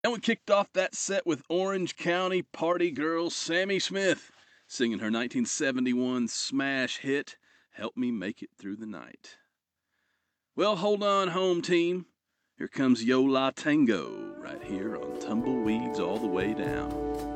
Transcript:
And we kicked off that set with Orange County party girl Sammy Smith singing her 1971 smash hit, Help Me Make It Through the Night. Well, hold on, home team. Here comes Yo La Tango right here on Tumbleweeds All the Way Down.